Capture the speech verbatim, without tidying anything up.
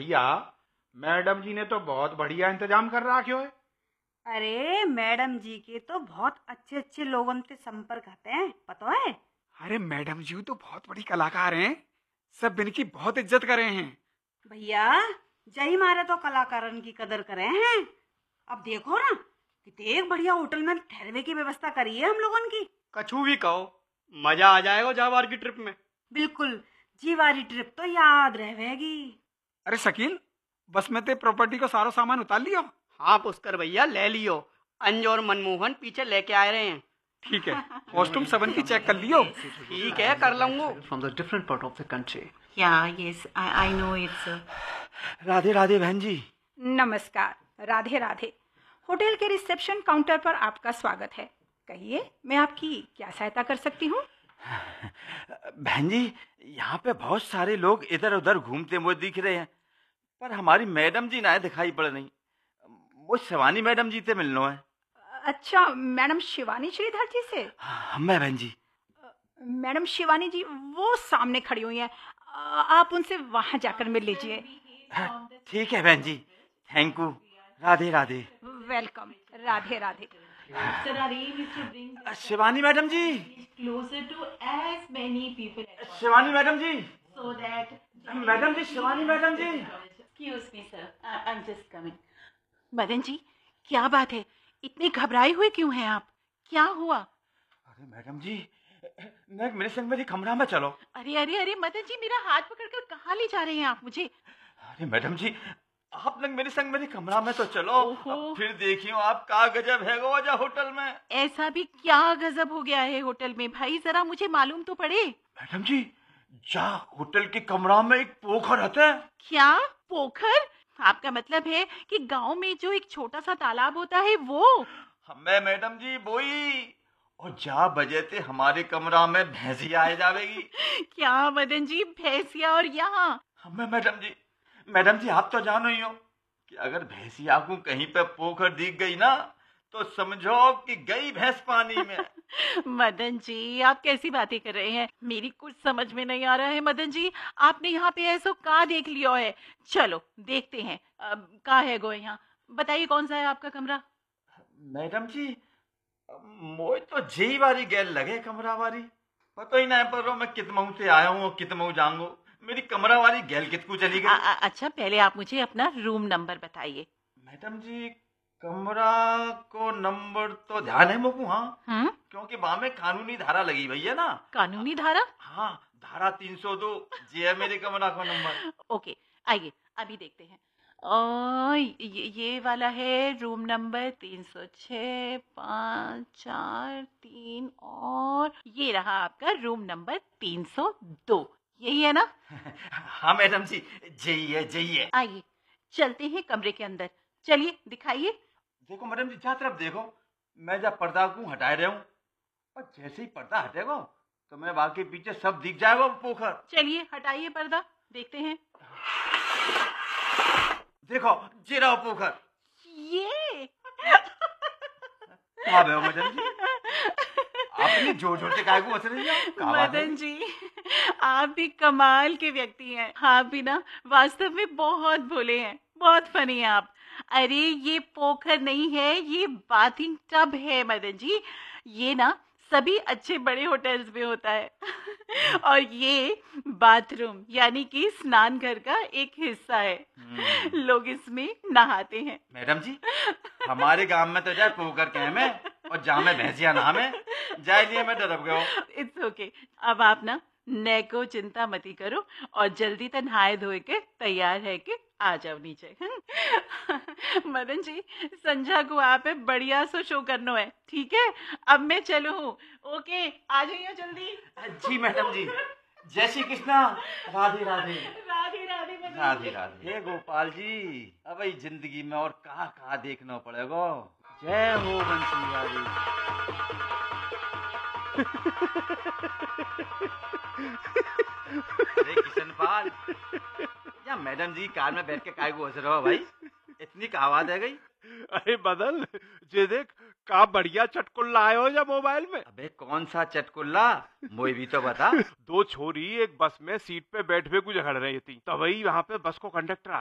भैया मैडम जी ने तो बहुत बढ़िया इंतजाम कर रखो है। अरे मैडम जी के तो बहुत अच्छे अच्छे लोगों से संपर्क आते हैं, पता है। अरे मैडम जी तो बहुत बड़ी कलाकार हैं, सब इनकी बहुत इज्जत कर रहे हैं। भैया जय मारे तो कलाकारन की कदर करे हैं। अब देखो ना कितने एक बढ़िया होटल में ठहरने की व्यवस्था करी है हम लोगों की। कछु भी कहो, मजा आ जाएगा जावार की ट्रिप में। बिल्कुल, जीवारी ट्रिप तो याद रहेगी। अरे शकील, बस में ते प्रॉपर्टी को सारा सामान उतार लियो। हाँ पुष्कर भैया ले लियो, अंज और मनमोहन पीछे लेके आ रहे हैं। ठीक है, कॉस्ट्यूम सबन की चेक कर लियो। ठीक है, कर लूंगा। From the different part of the country. Yeah, yes, I, I know it's. Radhe Radhe बहन जी। नमस्कार, राधे राधे। होटल के रिसेप्शन काउंटर पर आपका स्वागत है। कहिए, मैं आपकी क्या सहायता कर सकती हूँ? बहन जी, यहाँ पे बहुत सारे लोग इधर उधर घूमते हुए दिख रहे हैं, पर हमारी मैडम जी ना दिखाई पड़ रही। वो शिवानी मैडम जी से मिलना है। अच्छा, मैडम शिवानी श्रीधर जी से? हाँ मैं बहन जी। मैडम शिवानी जी वो सामने खड़ी हुई हैं, आप उनसे वहां जाकर मिल लीजिए। ठीक है बहन जी, thank you. Radhe Radhe. Welcome. Radhe Radhe. Shivani madam ji, closer to as many people as possible, Shivani madam ji, so that madam ji, Shivani madam ji. excuse me sir, I, I'm just coming. Madan ji, क्या बात है? इतने घबराए हुए क्यों हैं आप? क्या हुआ? अरे मैडम जी, न, मेरे संग मेरी कमरा में चलो। अरे अरे अरे मदन जी, मेरा हाथ पकड़कर कहाँ ले जा रहे हैं आप मुझे? अरे मैडम जी, आप लोग मेरे संग मेरे कमरा में तो चलो। ओहो। फिर देखियो आप का गजब है वो जा होटल में। ऐसा भी क्या गजब हो गया है होटल में भाई, जरा मुझे मालूम तो पड़े। मैडम जी, जा होटल के कमरा में एक पोखर रहता है। क्या पोखर? आपका मतलब है कि गांव में जो एक छोटा सा तालाब होता है वो? हमें मैडम जी वही। और जा बजे थे हमारे कमरा में भैंसिया आ जावेगी। क्या मदन जी, भैंसिया और यहाँ? हमें मैडम जी, मैडम जी आप तो जानो ही हो कि अगर भैंसिया को कहीं पे पोखर दिख गई ना तो समझो कि गई भैंस पानी में। मदन जी, आप कैसी बातें कर रहे हैं? मेरी कुछ समझ में नहीं आ रहा है मदन जी। आपने यहाँ पे ऐसा का देख लिया है? चलो देखते हैं अब का है गो यहाँ। बताइए कौन सा है आपका कमरा? मैडम जी, मोय तो जेई वारी गैल लगे कमरा वारी। पता ही ना पर मैं कितमऊ से आया हूँ कितमऊ जाऊंगो। मेरी कमरा वाली गैल कितकू चली गई। आ, आ, अच्छा पहले आप मुझे अपना रूम नंबर बताइए। मैडम जी, कमरा को नंबर तो ध्यान है मुकू। हाँ, हम्म, क्योंकि वहां में कानूनी धारा लगी भई है ना। कानूनी धारा? हाँ, धारा तीन सौ दो जी है मेरे कमरा का नंबर। ओके, आइए अभी देखते हैं। ओ, ये, ये वाला है रूम नंबर तीन सौ छः, पाँच चार तीन, और ये रहा आपका रूम नंबर तीन सौ दो। यही है ना? हाँ मैडम जी, जई है जई है। आइए चलते हैं कमरे के अंदर। चलिए दिखाइए। देखो मैडम जी, जा तरफ देखो। मैं जब पर्दा को हटाए रहा हूँ और जैसे ही पर्दा हटेगा तो मैं बाकी पीछे सब दिख जाएगा पोखर। चलिए हटाइए पर्दा, देखते हैं। देखो जी रहा पोखर। ये हाँ भैया मैडम जी, आपने जोर जोर से काय को हंस रही है? मदन जी, आप भी कमाल के व्यक्ति हैं। आप भी ना वास्तव में बहुत भोले हैं, बहुत फनी हैं आप। अरे ये पोखर नहीं है, ये बाथिंग टब है मदन जी। ये ना सभी अच्छे बड़े होटल्स में होता है और ये बाथरूम यानी कि स्नान घर का एक हिस्सा है। लोग इसमें नहाते हैं। मैडम जी, हमारे गांव में तो जाए पोखर कहे में और जहाँ में भैंसिया नाम है जाए लिए मैं डरब गया। It's okay. अब आप ना न को चिंता मती करो और जल्दी तक नहाए धोए के तैयार है कि आ जाओ नीचे। मदन जी, संझा को आप है बढ़िया सो शो करना है, ठीक है? अब मैं चलूं। ओके, आ जाइए जल्दी। जी मैडम जी, जय श्री कृष्णा। राधे राधे। राधे राधे मदन जी। राधे राधे। हे गोपाल जी, अब ये जिंदगी में और कहाँ कहाँ देखना पड़ेगा। जय हो बंसी। अरे किशनपाल, या मैडम जी कार में बैठ के काय को हंस रहे हो भाई? इतनी कहावत है गई। अरे बदल, जे देख का बढ़िया चटकुल्ला आयो जा मोबाइल में। अबे कौन सा चटकुल्ला, मोई भी तो बता। दो छोरी एक बस में सीट पे बैठ के कुछ झगड़ रही थी, तब वही वहाँ पे बस को कंडक्टर